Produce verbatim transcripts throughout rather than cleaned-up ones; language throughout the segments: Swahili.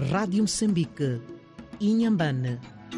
Rádio Moçambique, Inhambane.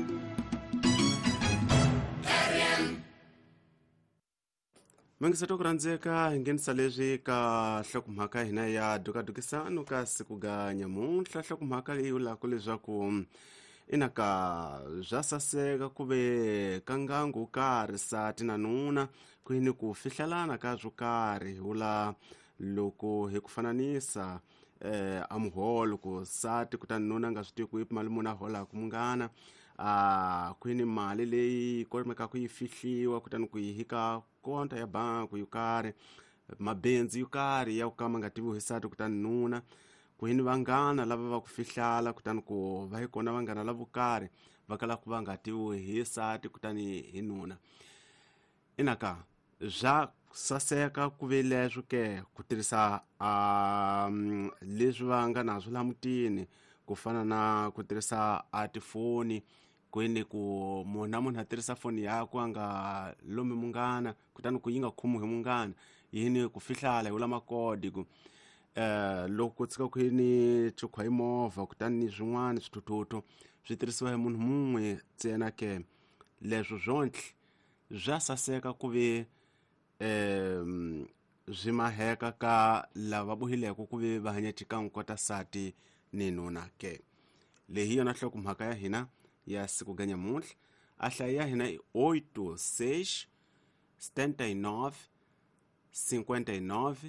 Mangisato kurandzeka nghenisa leswi ka nhlokomhaka hina ya dukadukisano ka siku ga nyamuntlha. Nhlokomhaka leyi vulaka leswaku inaka bya saseka ku ve ka ngangu wo karhi sati na nuna ku yini ku fihlalana ka byo karhi vula loko hi ku fananisa eh, a muholo ku sati kutani nuna nga swi tivi ku yi mali muni a holaka mungana a ku yini mali leyi komeka ku yi fihliwa kutani ku yi hika konta ya banku yo karhi mabindzu yo karhi ya ku ka ma nga tiviwi hi sati kutani nuna ku yini vanghana lava va ku fihlala kutani ku va yi kona vanghana lavo karhi va kala ku va nga tiviwi hi sati kutani hi nuna. Inaka bya saseka ku ve leswo ke ku tirhisa um, leswi va nga nazwo laha mutini ku fana na ku tirhisa a tifoni ku yini ku munhu na munhu a tirhisa foni yakwe a nga lomi munghana kutani ku yi nga khomiwi hi munghana yini ku fihlala hi vula makodi ku eh loko ku tsika ku yini chukwa hi movha kutani ni swin'wana swithuthuthu swi tirhisiwa hi munhu mumwe ntsena ke leswo zontlhe bya saseka ku ve um byi maheka ka lava bohileko ku ve va hanya xikan'we kota sati ni nuna ke. Leyi yona nhlokomhaka ya hina ya siku ga nyamuntlha. A hlayi ya hina i oito seis setenta e nove cinquenta e nove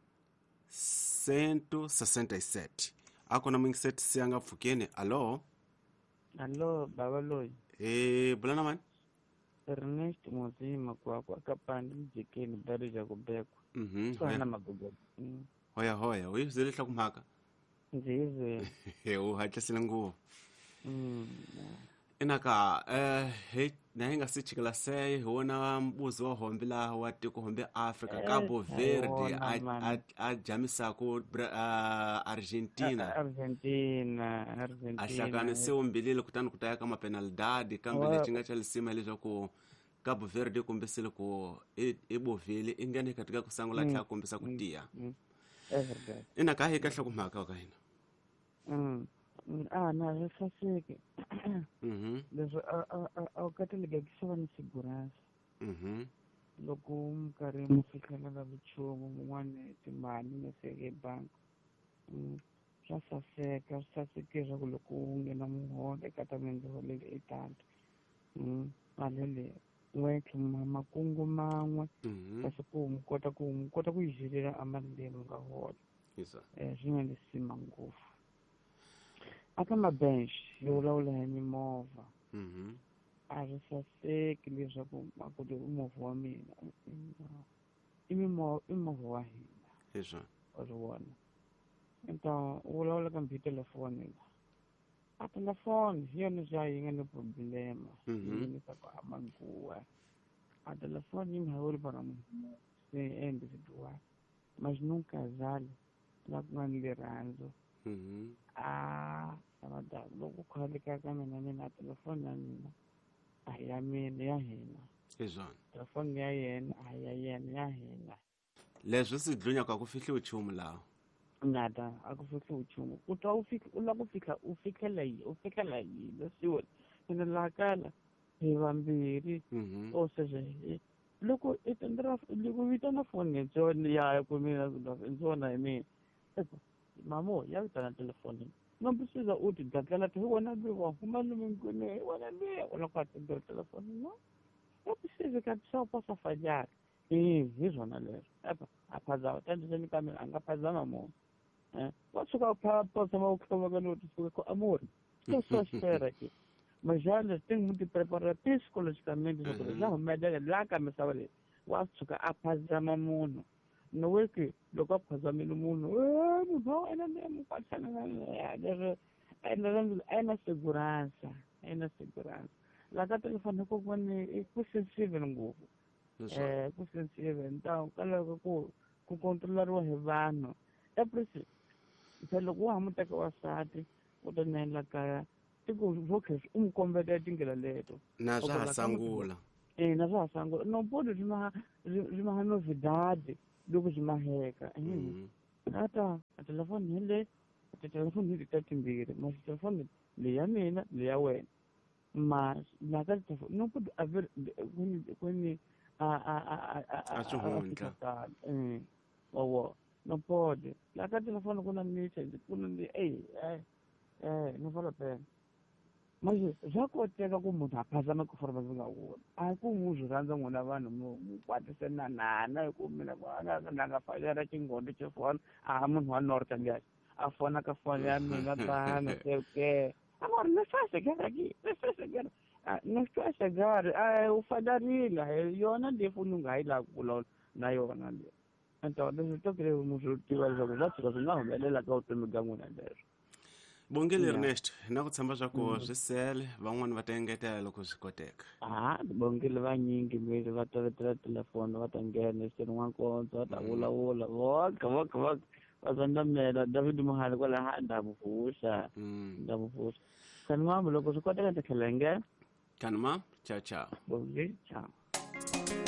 cento sessenta e sete. A kona mingiseti si anga pfukeni. Alo Allo, baba loyi. eh bulana mani Ernest Muzima kwakwa kapandi mjekeni bado ja kubekwa. mhm Kwa na hoya magogo. Mm. hoya hoya uyizile nhlokomhaka Nzize. he u hatlisile nguvu. Mm. Inaka eh he na hinga sichikela se hi wona mbuzo wa hombi laha wa tiko hombi Africa Eh, Cabo Verde wona, a man. a, a jamisako Bra- ah, Argentina Argentina, Argentina. a hlakani se umbilile kutani ku teka mapenalidadi kambe Wa- lexi nga xa lisima leswaku Cabo Verde yi kombisile ku i i bovile i ngene katika ku sangula tlha kombisa ku tiya. Mm. Everday. Inaka hi ka nhlokomhaka ka hina. Mm. Mm, Ah, na saseke. Mhm Leswi a a a a kataleka ku xava ni segurança. mhm Loko minkarhi mi fikelela vuchomi mun'wana timali mi seke bank. Mm. Swa saseka swi sasekisa ku loko u nghena muholo eka ta mindzulo leyi i tala. Mm. Mali leyi n'we tlhuma makungu man'we mhm kasi ku mi kota ku mi kota ku yi zilela a mali leyi mi nga hola. isa Eh, swi nga lisima ngopfu. Aka mabench yo vulavula hi mimovha mhm a swi saseki leswaku a ku ri movha wa mina i mimovha i movha wa hina isa u ri vona. Enta u vulavula ka mbi telefoni la a telefoni hi yona xa yi nga ni problema Mhm. yi nyikaka a manguwa a telefoni yi nga vuli para munhu se individual mas nunca casal la ku nga ni rirhandzu. mhm Ah, sabada loko khale ka ka mina mina telefoni ya mina a hi ya mina ya hina. isa Telefoni ya yena a hi ya yena ya hina. leswi swi dlunya ka ku fihliwa chumu laha. Ngata a ku fihli uchumu u twa u fika u la ku fika u fikela yi u fikela yi leswiwa ene la kala hi vambirhi mhm o sweswe loko i tendra loko vitana foni ntsona ya ku mina ntsona hi mina epa mamo ya vitana telefoni no precisa u ti dakela ti wona bi wa huma lumengwini wona ni wala ka tendra telefoni no no precisa ka tsa pa sa fajara eh hi zona lero epa aphazama tandiseni ka mina anga phazama mo eh watsuka pa pa sama u khoma ka no tsuka ko amor to so spera ki majale tem muito preparar psicologicamente Mhm. já humedade lá ka misava le watsuka aphazama munhu no weke loko aphazamile munhu eh munhu ena ne mupatsana na lero ena ena segurança ena segurança la ka telefoni ko vone ku sensitive ngopfu. isa Eh, ku sensitive então kala ku ku controleriwa hi vanhu epresi se loko wa muteka wasati u ta nela kaya ti ku vokhe u mi kombeta tingela leto na swa ha Okola ka sangula. eh na swa sango no pode rima rima novidade loko zimaheka eh Mhm ata a telefoni hele titelefoni leti ta timbirhi masi telefoni leya mina leya wena mas la ka telefoni no put a ver kuni kuni a a a a a eh owo no pode la ka telefoni kuna message kuna ni eh eh eh no fala pena manje zwa koteka ku munhu a phazama ku fora vazinga wona a ku mu zwi rhandza n'wina vanhu mu kwatisana nana ku mina ku nga nga nga falela xingondo xo fona a munhu wa north ngiyani a fona ka foni ya mina tana ke amor no fase gara ki no fase gara no fase gara a u fadarile yona ndefuni nga yi la ku la na yona le anto leswi to kire mu zwi tiva leswaku va tshuka swi nga humelela ka vutomi bya n'wina leswo bongile Ernesto na ku tshamba swa ku swi sele van'wani va ta engetela loko swi koteka ah bongile vanyingi mbili va tovetela telefoni va ta nghena xitini n'wankonzo va ta vulavula voka voka voka va zandamela David Muhali kwala ha ndavuvusha ndavuvusha kani mambo loko swi koteka ta tlhela nghena kanima ciao ciao bongile ciao